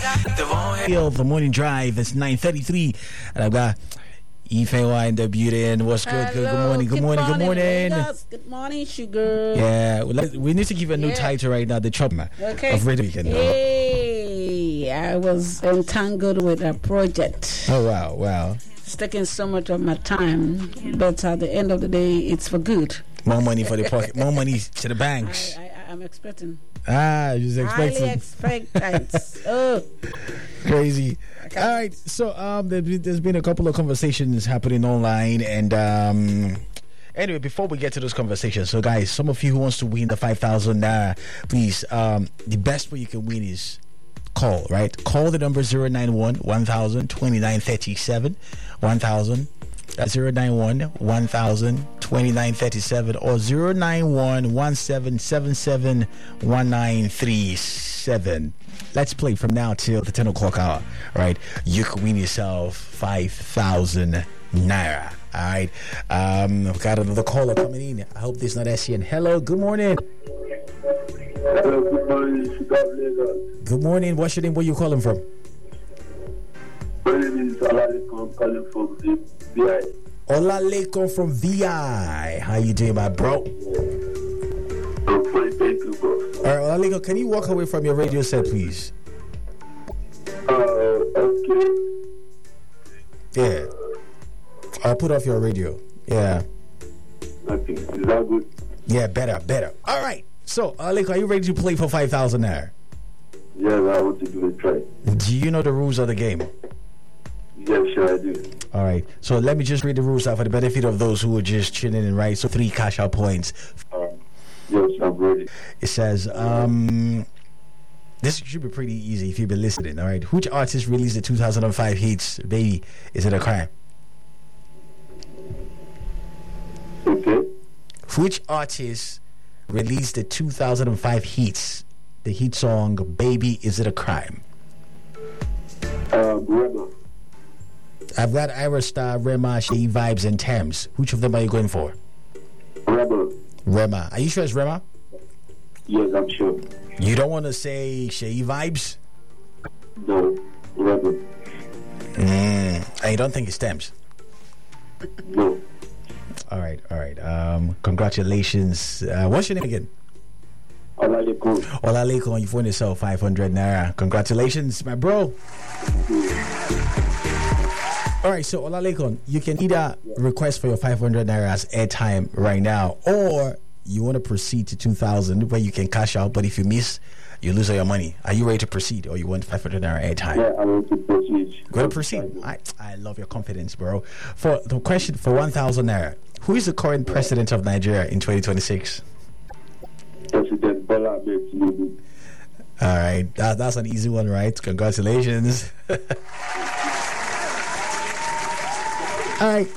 The morning drive. It's 9:33, and I've got Ifewa in the building. What's good? Good morning. Good morning. Good morning. Good morning, sugar. Yeah, we need to give a new title right now. The Chopper of Radio Weekend. Hey, I was entangled with a project. Oh wow! It's taking so much of my time, but at the end of the day, it's for good. More money for the pocket. More money to the banks. I'm expecting. Just expecting. Highly expectant. Oh, crazy. All right, so there's been a couple of conversations happening online, and anyway, before we get to those conversations, so guys, some of you who wants to win the 5,000 naira, please, the best way you can win is call, right? Call the number 091 1000 2937 1000. That's 091 1000 2937 or 091 1777 1937. Let's play from now till the 10 o'clock hour. All right, you can win yourself 5,000 naira. All right, we've got another caller coming in. I hope this is not SCN. Hello, good morning. Hello, good morning. Good morning. What's your name? Where you calling from? My name is Olalekan. I'm calling from VI. Olalekan from VI. How you doing, my bro? I'm fine, thank you, bro. All right, Olalekan, can you walk away from your radio set, please? Okay. Yeah. I'll put off your radio. Yeah. Okay, is that good? Yeah, better. All right. So, Olalekan, are you ready to play for 5,000 naira? Yes, I want to give it a try. Do you know the rules of the game? Yes, sure, I do. All right. So let me just read the rules out for the benefit of those who are just tuning in, right? So 3 cash out points. Yes, I'm ready. It says, this should be pretty easy if you've been listening, all right? Which artist released the 2005 hits, Baby, Is It a Crime? Okay. Which artist released the 2005 hits, the hit song, Baby, Is It a Crime? Rema. I've got Ira Star, Rema, Shea Vibes, and Thames. Which of them are you going for? Rema. Are you sure it's Rema? Yes, I'm sure. You don't want to say Shea Vibes? No, Rema. And you don't think it's Thames? No. All right. Congratulations. What's your name again? Olalekan, you've won yourself 500 naira. Congratulations, my bro. All right, so Olalekan, you can either request for your 500 naira as airtime right now, or you want to proceed to 2,000 where you can cash out, but if you miss, you lose all your money. Are you ready to proceed, or you want 500 naira airtime? Yeah, I want to proceed. Go to proceed. I love your confidence, bro. For the question for 1,000 naira, who is the current president of Nigeria in 2026? President Bola Ahmed Tinubu. All right, that's an easy one, right? Congratulations. All right,